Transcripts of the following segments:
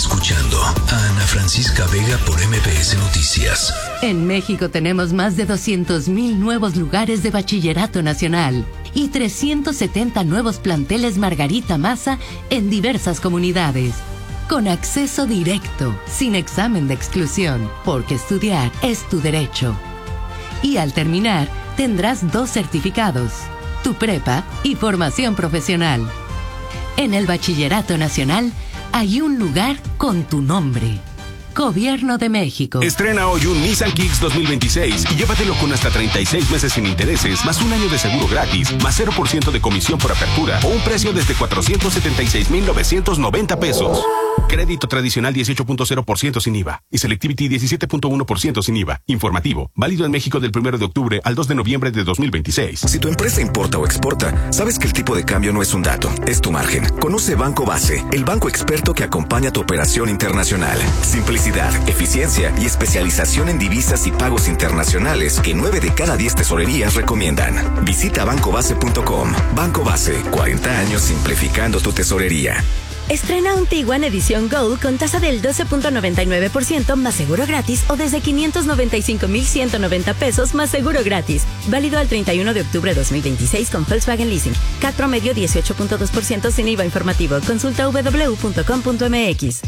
escuchando a Ana Francisca Vega por MBS Noticias. En México tenemos más de 200,000 nuevos lugares de bachillerato nacional y 370 nuevos planteles Margarita Maza en diversas comunidades. Con acceso directo, sin examen de exclusión, porque estudiar es tu derecho. Y al terminar, tendrás 2 certificados, tu prepa y formación profesional. En el Bachillerato Nacional hay un lugar con tu nombre. Gobierno de México. Estrena hoy un Nissan Kicks 2026 y llévatelo con hasta 36 meses sin intereses, más un año de seguro gratis, más 0% de comisión por apertura o un precio desde 476,990 pesos. Crédito tradicional 18.0% sin IVA y Selectivity 17.1% sin IVA. Informativo. Válido en México del 1 de octubre al 2 de noviembre de 2026. Si tu empresa importa o exporta, sabes que el tipo de cambio no es un dato, es tu margen. Conoce Banco Base, el banco experto que acompaña tu operación internacional. Simplicidad, eficiencia y especialización en divisas y pagos internacionales que 9 de cada 10 tesorerías recomiendan. Visita bancobase.com. Banco Base, 40 años simplificando tu tesorería. Estrena un Tiguan Edición Gold con tasa del 12.99% más seguro gratis o desde 595,190 pesos más seguro gratis. Válido al 31 de octubre de 2026 con Volkswagen Leasing. CAT promedio 18.2% sin IVA informativo. Consulta www.com.mx.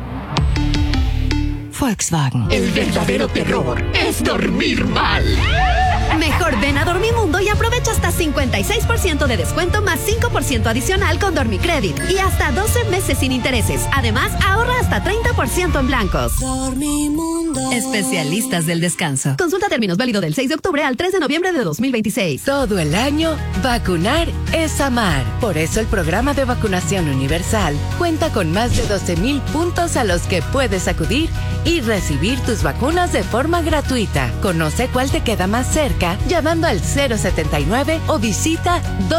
Volkswagen. El verdadero terror es dormir mal. Mejor ven a Dormimundo y aprovecha hasta 56% de descuento más 5% adicional con Dormicredit y hasta 12 meses sin intereses. Además, ahorra hasta 30% en blancos. Dormimundo. Especialistas del descanso. Consulta términos, válido del 6 de octubre al 3 de noviembre de 2026. Todo el año, vacunar es amar. Por eso el programa de vacunación universal cuenta con más de 12,000 puntos a los que puedes acudir y recibir tus vacunas de forma gratuita. Conoce cuál te queda más cerca llamando al 079 o visita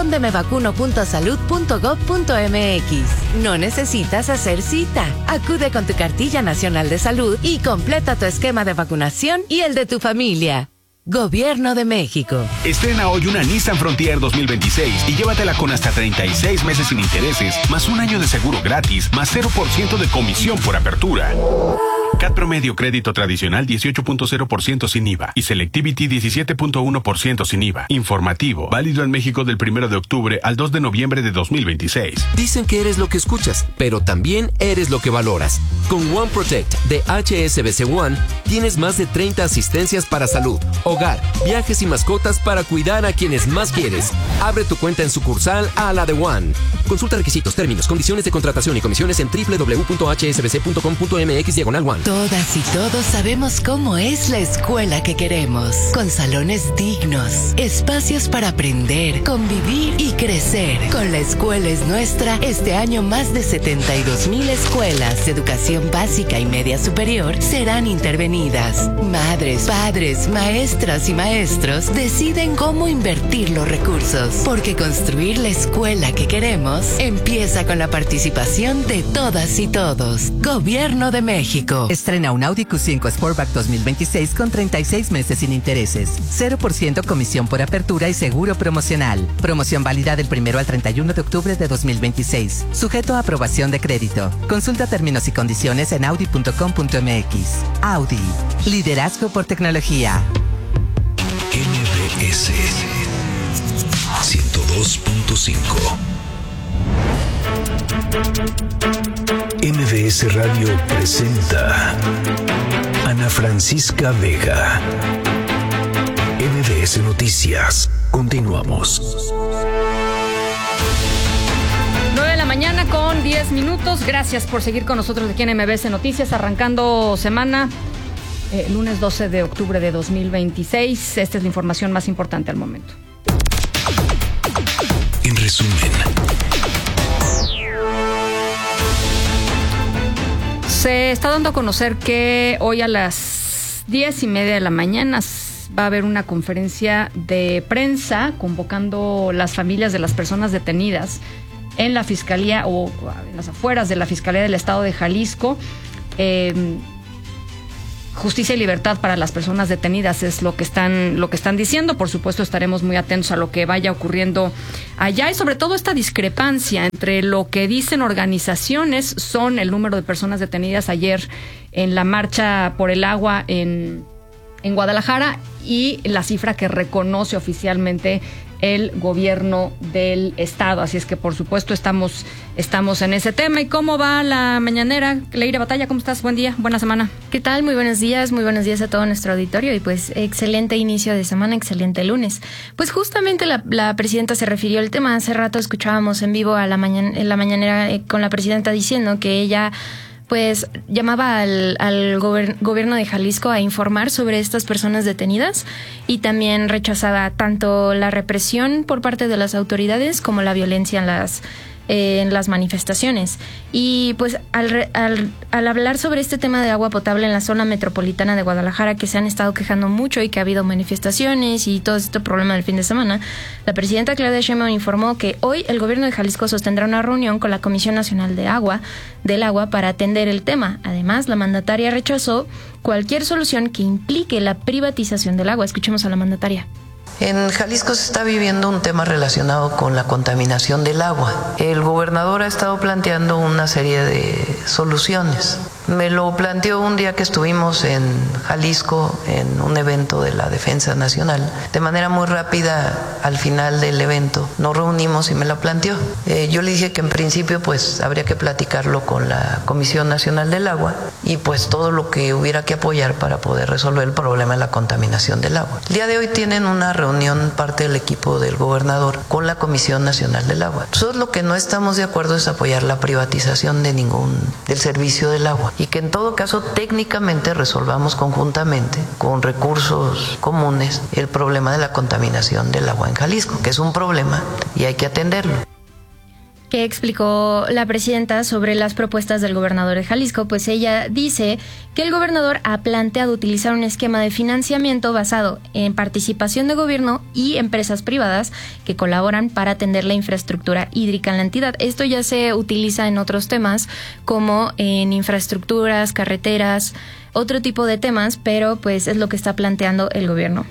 dondemevacuno.salud.gov.mx. No necesitas hacer cita. Acude con tu cartilla nacional de salud y completa tu esquema de vacunación y el de tu familia. Gobierno de México. Estrena hoy una Nissan Frontier 2026 y llévatela con hasta 36 meses sin intereses, más un año de seguro gratis, más 0% de comisión por apertura. CAT promedio crédito tradicional 18.0% sin IVA y Selectivity 17.1% sin IVA. Informativo. Válido en México del 1 de octubre al 2 de noviembre de 2026. Dicen que eres lo que escuchas, pero también eres lo que valoras. Con One Protect de HSBC One tienes más de 30 asistencias para salud, hogar, viajes y mascotas para cuidar a quienes más quieres. Abre tu cuenta en sucursal a la de One. Consulta requisitos, términos, condiciones de contratación y comisiones en www.hsbc.com.mx/One. Todas y todos sabemos cómo es la escuela que queremos, con salones dignos, espacios para aprender, convivir y crecer. Con La Escuela es Nuestra, este año más de 72,000 escuelas de educación básica y media superior serán intervenidas. Madres, padres, maestras y maestros deciden cómo invertir los recursos, porque construir la escuela que queremos empieza con la participación de todas y todos. Gobierno de México. Estrena un Audi Q5 Sportback 2026 con 36 meses sin intereses, 0% comisión por apertura y seguro promocional. Promoción válida del 1 al 31 de octubre de 2026. Sujeto a aprobación de crédito. Consulta términos y condiciones en audi.com.mx. Audi. Liderazgo por tecnología. MBS 102.5. MBS Radio presenta Ana Francisca Vega. MBS Noticias. Continuamos. 9 de la mañana con 10 minutos. Gracias por seguir con nosotros aquí en MBS Noticias, arrancando semana, lunes 12 de octubre de 2026. Esta es la información más importante al momento. En resumen. Se está dando a conocer que hoy a las 10:30 de la mañana va a haber una conferencia de prensa convocando las familias de las personas detenidas en la Fiscalía o en las afueras de la Fiscalía del Estado de Jalisco. justicia y libertad para las personas detenidas, es lo que están diciendo. Por supuesto, estaremos muy atentos a lo que vaya ocurriendo allá y sobre todo esta discrepancia entre lo que dicen organizaciones son el número de personas detenidas ayer en la marcha por el agua en Guadalajara y la cifra que reconoce oficialmente el gobierno del estado. Así es que, por supuesto, estamos en ese tema. ¿Y cómo va la mañanera? Leire Batalla, ¿cómo estás? Buen día, buena semana. ¿Qué tal? Muy buenos días a todo nuestro auditorio y pues excelente inicio de semana, excelente lunes. Pues justamente la presidenta se refirió al tema. Hace rato escuchábamos en vivo en la mañanera con la presidenta diciendo que ella pues llamaba al gobierno de Jalisco a informar sobre estas personas detenidas y también rechazaba tanto la represión por parte de las autoridades como la violencia en las manifestaciones. Y pues al hablar sobre este tema de agua potable en la zona metropolitana de Guadalajara, que se han estado quejando mucho y que ha habido manifestaciones y todo este problema del fin de semana, la presidenta Claudia Sheinbaum informó que hoy el gobierno de Jalisco sostendrá una reunión con la Comisión Nacional del Agua para atender el tema. Además, la mandataria rechazó cualquier solución que implique la privatización del agua. Escuchemos a la mandataria. En Jalisco se está viviendo un tema relacionado con la contaminación del agua. El gobernador ha estado planteando una serie de soluciones. Me lo planteó un día que estuvimos en Jalisco en un evento de la Defensa Nacional. De manera muy rápida, al final del evento, nos reunimos y me lo planteó. Yo le dije que en principio pues habría que platicarlo con la Comisión Nacional del Agua y pues todo lo que hubiera que apoyar para poder resolver el problema de la contaminación del agua. El día de hoy tienen una reunión parte del equipo del gobernador con la Comisión Nacional del Agua. Nosotros lo que no estamos de acuerdo es apoyar la privatización del servicio del agua y que en todo caso técnicamente resolvamos conjuntamente con recursos comunes el problema de la contaminación del agua en Jalisco, que es un problema y hay que atenderlo. ¿Qué explicó la presidenta sobre las propuestas del gobernador de Jalisco? Pues ella dice que el gobernador ha planteado utilizar un esquema de financiamiento basado en participación de gobierno y empresas privadas que colaboran para atender la infraestructura hídrica en la entidad. Esto ya se utiliza en otros temas como en infraestructuras, carreteras, otro tipo de temas, pero pues es lo que está planteando el gobierno.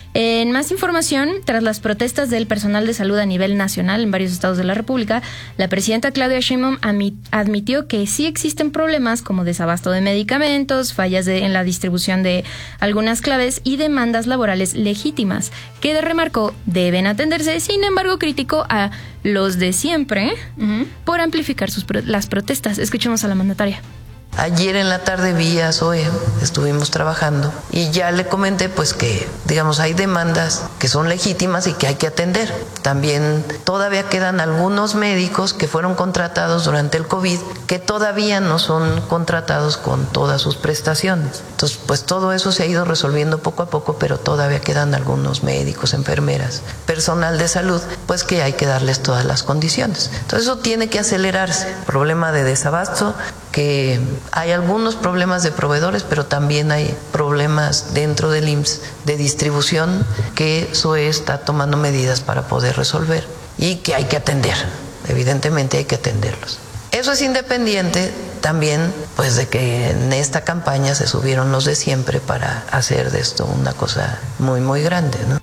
En más información, tras las protestas del personal de salud a nivel nacional en varios estados de la República, la presidenta Claudia Sheinbaum admitió que sí existen problemas como desabasto de medicamentos, fallas en la distribución de algunas claves y demandas laborales legítimas, que remarcó deben atenderse. Sin embargo, criticó a los de siempre por amplificar las protestas. Escuchemos a la mandataria. Ayer en la tarde vi a Zoe, estuvimos trabajando y ya le comenté pues que, digamos, hay demandas que son legítimas y que hay que atender. También todavía quedan algunos médicos que fueron contratados durante el COVID que todavía no son contratados con todas sus prestaciones. Entonces, pues todo eso se ha ido resolviendo poco a poco, pero todavía quedan algunos médicos, enfermeras, personal de salud, pues que hay que darles todas las condiciones. Entonces eso tiene que acelerarse. Problema de desabasto, que hay algunos problemas de proveedores, pero también hay problemas dentro del IMSS de distribución que SOE está tomando medidas para poder resolver y que hay que atender. Evidentemente hay que atenderlos. Eso es independiente también pues de que en esta campaña se subieron los de siempre para hacer de esto una cosa muy muy grande, ¿no?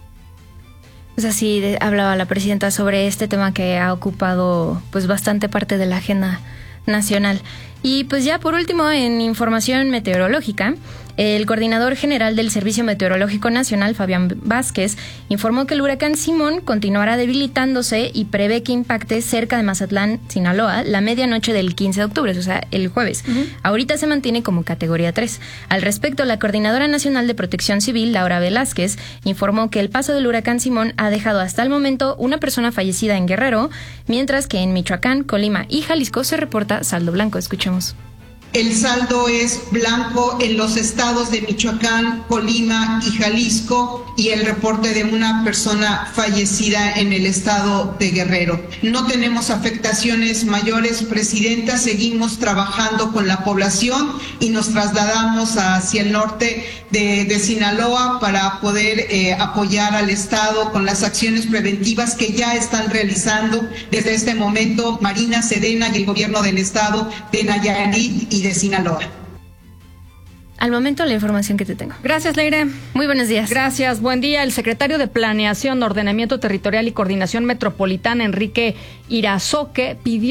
Pues así hablaba la presidenta sobre este tema que ha ocupado pues bastante parte de la agenda nacional. Y pues ya por último, en información meteorológica, el coordinador general del Servicio Meteorológico Nacional, Fabián Vázquez, informó que el huracán Simón continuará debilitándose y prevé que impacte cerca de Mazatlán, Sinaloa, la medianoche del 15 de octubre, o sea, el jueves. Ahorita se mantiene como categoría 3. Al respecto, la Coordinadora Nacional de Protección Civil, Laura Velázquez, informó que el paso del huracán Simón ha dejado hasta el momento una persona fallecida en Guerrero, mientras que en Michoacán, Colima y Jalisco se reporta saldo blanco. Escuchemos. El saldo es blanco en los estados de Michoacán, Colima y Jalisco, y el reporte de una persona fallecida en el estado de Guerrero. No tenemos afectaciones mayores, Presidenta. Seguimos trabajando con la población y nos trasladamos hacia el norte de Sinaloa para poder apoyar al estado con las acciones preventivas que ya están realizando desde este momento Marina, Sedena y el gobierno del estado de Nayarit y de Sinaloa. Al momento, la información que te tengo. Gracias, Leire. Muy buenos días. Gracias, buen día. El secretario de Planeación, Ordenamiento Territorial y Coordinación Metropolitana, Enrique Irazoque, pidió